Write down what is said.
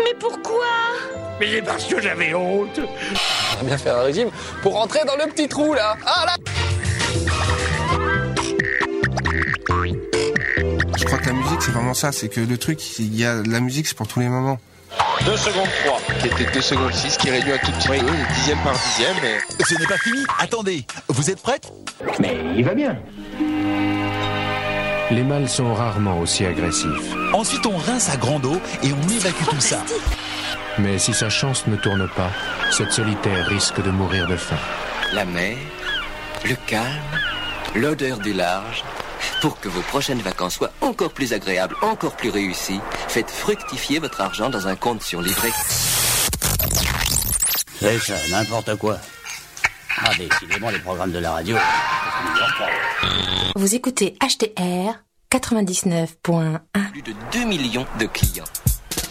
Mais pourquoi? Mais c'est parce que j'avais honte. On va bien faire un régime pour rentrer dans le petit trou là. Ah là! Je crois que la musique c'est vraiment ça, c'est que le truc, la musique c'est pour tous les moments. 2 secondes 3, qui était 2 secondes 6, qui réduit un tout petit peu, dixième par dixième. Et... Ce n'est pas fini, attendez, vous êtes prête? Mais il va bien. Les mâles sont rarement aussi agressifs. Ensuite on rince à grande eau et on évacue tout ça. Mais si sa chance ne tourne pas, cette solitaire risque de mourir de faim. La mer, le calme, l'odeur du large. Pour que vos prochaines vacances soient encore plus agréables, encore plus réussies, faites fructifier votre argent dans un compte sur livret. C'est ça, n'importe quoi. Ah, décidément, les programmes de la radio. Vous écoutez HTR 99.1. Plus de 2 millions de clients.